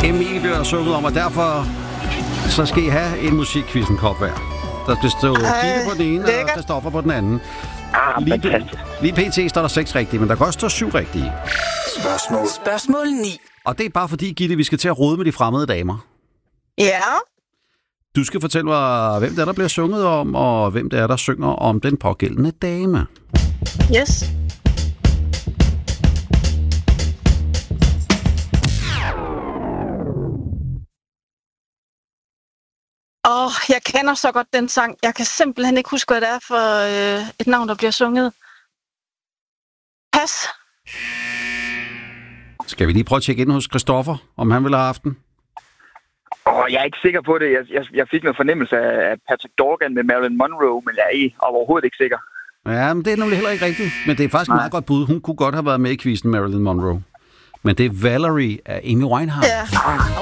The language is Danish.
Emil bliver der sunget om, og derfor så skal I have en musikquizzen kop hver. Der skal stå Gitte på den ene, og Christoffer på den anden. Lige pt. Står der 6 rigtige, men der kan også stå 7 rigtige. Spørgsmål 9. Og det er bare fordi, Gitte, vi skal til at rode med de fremmede damer. Ja. Du skal fortælle mig, hvem det er, der bliver sunget om, og hvem det er, der synger om den pågældende dame. Yes. Jeg kender så godt den sang. Jeg kan simpelthen ikke huske, hvad det er for et navn, der bliver sunget. Pas. Skal vi lige prøve at tjekke ind hos Christoffer, om han vil have haft den? Jeg er ikke sikker på det. Jeg fik noget fornemmelse af Patrick Dorgan med Marilyn Monroe, men jeg er overhovedet ikke sikker. Ja, men det er nemlig heller ikke rigtigt. Men det er faktisk et meget godt bud. Hun kunne godt have været med i quizzen, Marilyn Monroe. Men det er Valerie af Amy Winehouse. Ja,